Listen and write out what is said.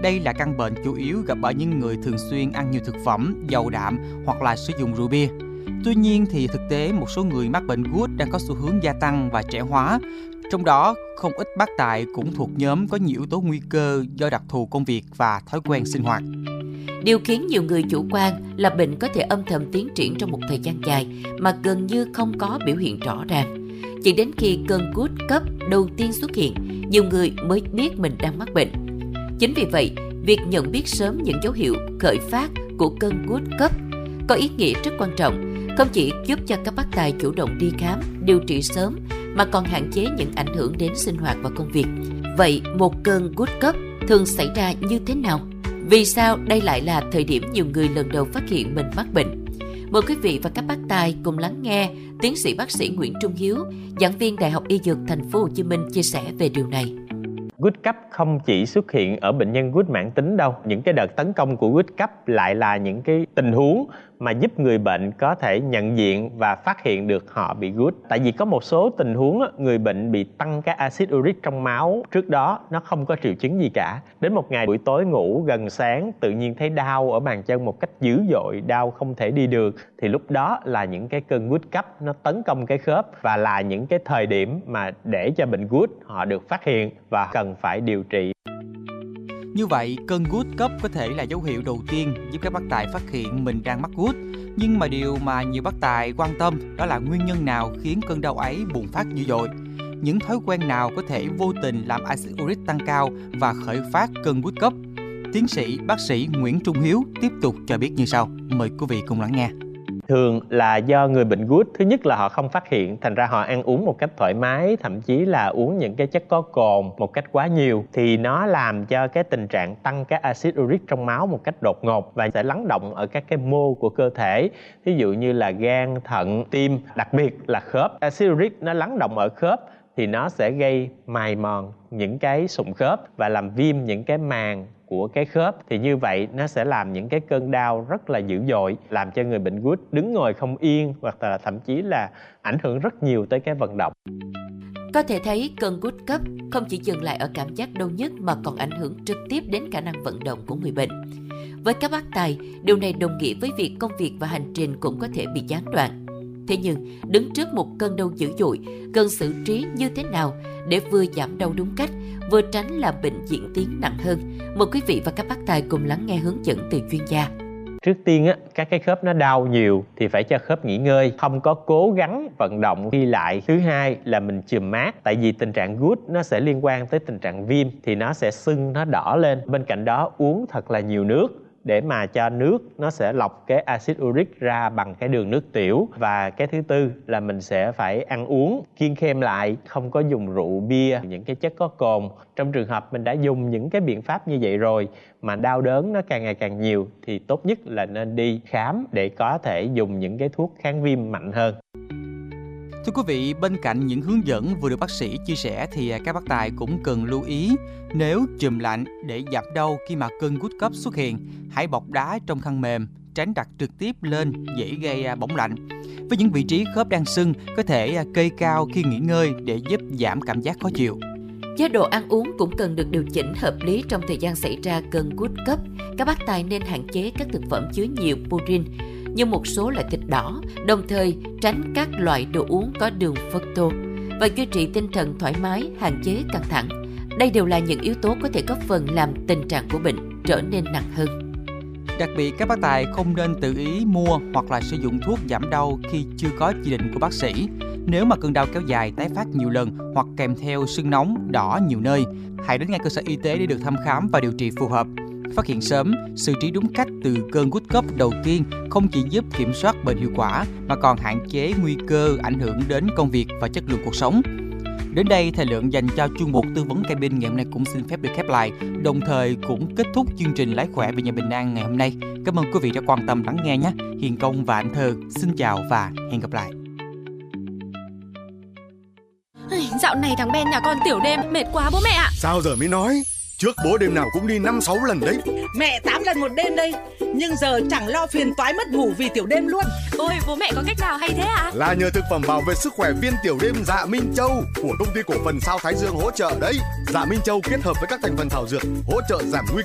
Đây là căn bệnh chủ yếu gặp ở những người thường xuyên ăn nhiều thực phẩm giàu đạm hoặc là sử dụng rượu bia. Tuy nhiên thì thực tế một số người mắc bệnh gút đang có xu hướng gia tăng và trẻ hóa. Trong đó, không ít bác tài cũng thuộc nhóm có nhiều yếu tố nguy cơ do đặc thù công việc và thói quen sinh hoạt. Điều khiến nhiều người chủ quan là bệnh có thể âm thầm tiến triển trong một thời gian dài mà gần như không có biểu hiện rõ ràng. Chỉ đến khi cơn gút cấp đầu tiên xuất hiện, nhiều người mới biết mình đang mắc bệnh. Chính vì vậy, việc nhận biết sớm những dấu hiệu khởi phát của cơn gút cấp có ý nghĩa rất quan trọng, không chỉ giúp cho các bác tài chủ động đi khám, điều trị sớm mà còn hạn chế những ảnh hưởng đến sinh hoạt và công việc. Vậy một cơn gút cấp thường xảy ra như thế nào? Vì sao đây lại là thời điểm nhiều người lần đầu phát hiện mình mắc bệnh? Mời quý vị và các bác tài cùng lắng nghe tiến sĩ bác sĩ Nguyễn Trung Hiếu, giảng viên Đại học Y Dược Thành phố Hồ Chí Minh chia sẻ về điều này. Gút cấp không chỉ xuất hiện ở bệnh nhân gút mãn tính đâu. Những cái đợt tấn công của gút cấp lại là những cái tình huống mà giúp người bệnh có thể nhận diện và phát hiện được họ bị gút. Tại vì có một số tình huống người bệnh bị tăng cái axit uric trong máu, trước đó nó không có triệu chứng gì cả. Đến một ngày buổi tối ngủ gần sáng tự nhiên thấy đau ở bàn chân một cách dữ dội, đau không thể đi được, thì lúc đó là những cái cơn gút cấp nó tấn công cái khớp và là những cái thời điểm mà để cho bệnh gút họ được phát hiện và cần phải điều trị. Như vậy, cơn gút cấp có thể là dấu hiệu đầu tiên giúp các bác tài phát hiện mình đang mắc gút. Nhưng mà điều mà nhiều bác tài quan tâm đó là nguyên nhân nào khiến cơn đau ấy bùng phát dữ dội. Những thói quen nào có thể vô tình làm axit uric tăng cao và khởi phát cơn gút cấp? Tiến sĩ bác sĩ Nguyễn Trung Hiếu tiếp tục cho biết như sau. Mời quý vị cùng lắng nghe. Thường là do người bệnh gút, thứ nhất là họ không phát hiện, thành ra họ ăn uống một cách thoải mái, thậm chí là uống những cái chất có cồn một cách quá nhiều, thì nó làm cho cái tình trạng tăng cái axit uric trong máu một cách đột ngột và sẽ lắng động ở các cái mô của cơ thể, ví dụ như là gan, thận, tim, đặc biệt là khớp. Axit uric nó lắng động ở khớp thì nó sẽ gây mài mòn những cái sụn khớp và làm viêm những cái màng của cái khớp, thì như vậy nó sẽ làm những cái cơn đau rất là dữ dội, làm cho người bệnh gút đứng ngồi không yên hoặc là thậm chí là ảnh hưởng rất nhiều tới cái vận động. Có thể thấy cơn gút cấp không chỉ dừng lại ở cảm giác đau nhức mà còn ảnh hưởng trực tiếp đến khả năng vận động của người bệnh. Với các bác tài, điều này đồng nghĩa với việc công việc và hành trình cũng có thể bị gián đoạn. Thế nhưng, đứng trước một cơn đau dữ dội, cần xử trí như thế nào để vừa giảm đau đúng cách, vừa tránh làm bệnh diễn tiến nặng hơn? Mời quý vị và các bác tài cùng lắng nghe hướng dẫn từ chuyên gia. Trước tiên các cái khớp nó đau nhiều thì phải cho khớp nghỉ ngơi, không có cố gắng vận động đi lại. Thứ hai là mình chườm mát, tại vì tình trạng gút nó sẽ liên quan tới tình trạng viêm thì nó sẽ sưng, nó đỏ lên. Bên cạnh đó uống thật là nhiều nước để mà cho nước nó sẽ lọc cái axit uric ra bằng cái đường nước tiểu. Và cái thứ tư là mình sẽ phải ăn uống kiêng khem lại, không có dùng rượu bia, những cái chất có cồn. Trong trường hợp mình đã dùng những cái biện pháp như vậy rồi mà đau đớn nó càng ngày càng nhiều thì tốt nhất là nên đi khám để có thể dùng những cái thuốc kháng viêm mạnh hơn. Thưa quý vị, bên cạnh những hướng dẫn vừa được bác sĩ chia sẻ thì các bác tài cũng cần lưu ý, nếu chườm lạnh để giảm đau khi mà cơn gút cấp xuất hiện, hãy bọc đá trong khăn mềm, tránh đặt trực tiếp lên dễ gây bỏng lạnh. Với những vị trí khớp đang sưng, có thể kê cao khi nghỉ ngơi để giúp giảm cảm giác khó chịu. Chế độ ăn uống cũng cần được điều chỉnh hợp lý trong thời gian xảy ra cơn gút cấp. Các bác tài nên hạn chế các thực phẩm chứa nhiều purin như một số loại thịt đỏ, đồng thời tránh các loại đồ uống có đường fructose và duy trì tinh thần thoải mái, hạn chế căng thẳng. Đây đều là những yếu tố có thể góp phần làm tình trạng của bệnh trở nên nặng hơn. Đặc biệt, các bác tài không nên tự ý mua hoặc là sử dụng thuốc giảm đau khi chưa có chỉ định của bác sĩ. Nếu mà cơn đau kéo dài, tái phát nhiều lần hoặc kèm theo sưng nóng, đỏ nhiều nơi, hãy đến ngay cơ sở y tế để được thăm khám và điều trị phù hợp. Phát hiện sớm, xử trí đúng cách từ cơn gút cấp đầu tiên không chỉ giúp kiểm soát bệnh hiệu quả mà còn hạn chế nguy cơ ảnh hưởng đến công việc và chất lượng cuộc sống. Đến đây, thời lượng dành cho chuyên mục tư vấn cabin ngày hôm nay cũng xin phép được khép lại, đồng thời cũng kết thúc chương trình Lái khỏe về nhà bình an ngày hôm nay. Cảm ơn quý vị đã quan tâm lắng nghe nhé. Hiền Công và Anh Thơ xin chào và hẹn gặp lại. Dạo này thằng Ben nhà con tiểu đêm mệt quá bố mẹ ạ. Sao giờ mới nói? Trước bố đêm nào cũng đi 5-6 lần đấy. Mẹ 8 lần một đêm đây. Nhưng giờ chẳng lo phiền toái mất ngủ vì tiểu đêm luôn. Ôi bố mẹ có cách nào hay thế ạ? Là nhờ thực phẩm bảo vệ sức khỏe viên tiểu đêm Dạ Minh Châu của công ty cổ phần Sao Thái Dương hỗ trợ đấy. Dạ Minh Châu kết hợp với các thành phần thảo dược hỗ trợ giảm nguy